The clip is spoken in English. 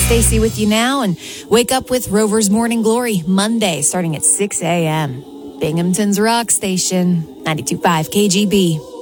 Stacy with you now, and wake up with Rover's Morning Glory Monday starting at 6 a.m. Binghamton's Rock Station, 92.5 KGB.